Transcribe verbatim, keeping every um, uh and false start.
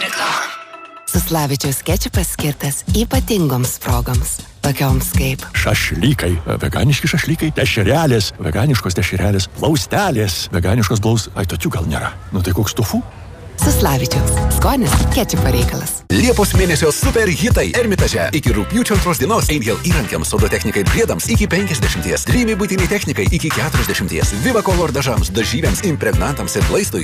Reklama. Suslavičiaus kečupas skirtas ypatingoms progoms, tokioms kaip šašlykai, veganiški šašlykai, dešrelės, veganiškos dešrelės, plaustelės, veganiškos blaus... Ai, tokių gal nėra. Nu tai koks tofu? Suslavičiaus. Skonis kečupo reikalas. Liepos mėnesio super hitai Ermitaže. Iki rugpjūčio antros dienos Angel įrankiams, sodo technikai ir priedams iki penkiasdešimties. Dreamy buitiniai technikai iki keturiasdešimties. Viva Color dažams, dažyvėms, impregnantams ir plaistui